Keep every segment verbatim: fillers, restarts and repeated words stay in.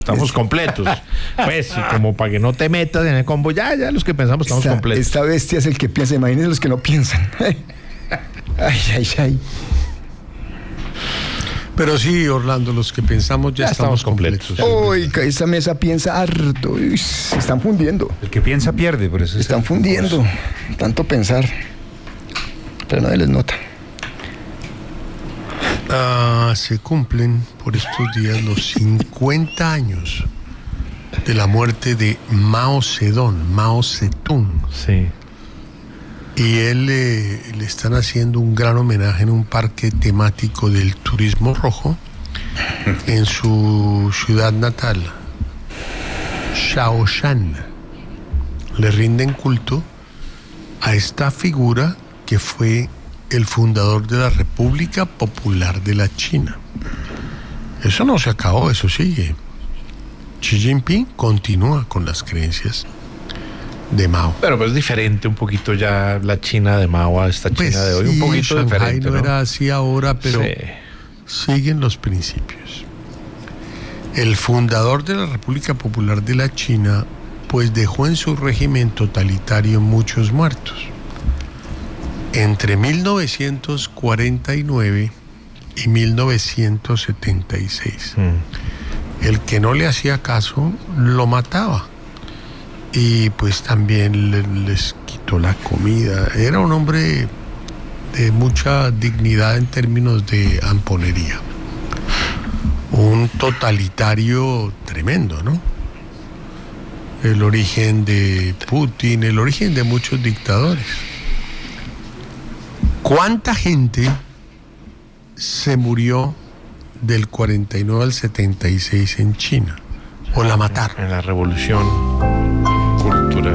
Estamos completos. Pues, como para que no te metas en el combo, ya, ya los que pensamos estamos esta, completos. Esta bestia es el que piensa, imagínense los que no piensan. Ay, ay, ay. Pero sí, Orlando, los que pensamos ya, Ya estamos, estamos completos. completos. Uy, esta mesa piensa harto. Uy, se están fundiendo. El que piensa pierde, por eso Se es están el- fundiendo. Tanto pensar. Pero nadie les nota. Ah, se cumplen por estos días los cincuenta años de la muerte de Mao Zedong, Mao Zedong. Sí. Y él eh, le están haciendo un gran homenaje en un parque temático del turismo rojo en su ciudad natal, Shaoshan. Le rinden culto a esta figura que fue el fundador de la República Popular de la China. Eso no se acabó, eso sigue. Xi Jinping continúa con las creencias de Mao. Pero pues es diferente un poquito ya la China de Mao a esta China Pues de hoy. sí, Un poquito Shanghái diferente, no ¿no? era así ahora, pero Sí. siguen los principios. El fundador de la República Popular de la China, pues dejó en su régimen totalitario muchos muertos. Entre mil novecientos cuarenta y nueve y mil novecientos setenta y seis. Mm. El que no le hacía caso lo mataba. Y pues también le- les quitó la comida. Era un hombre de mucha dignidad en términos de amponería. Un totalitario tremendo, ¿no? El origen de Putin, el origen de muchos dictadores. ¿Cuánta gente se murió del cuarenta y nueve al setenta y seis en China? ¿O la mataron? En la revolución cultural.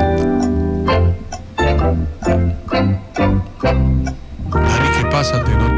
Dani, ¿qué pasa? Te noto